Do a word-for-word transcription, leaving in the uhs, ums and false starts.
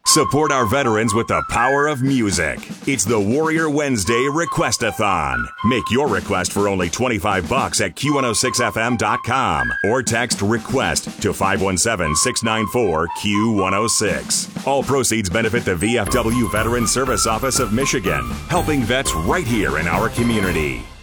Support our veterans with the power of music. It's the Warrior Wednesday Request-a-thon. Make your request for only twenty-five bucks at Q one oh six F M dot com or text REQUEST to five one seven, six nine four, Q one oh six. All proceeds benefit the V F W Veteran Service Office of Michigan, helping vets right here in our community.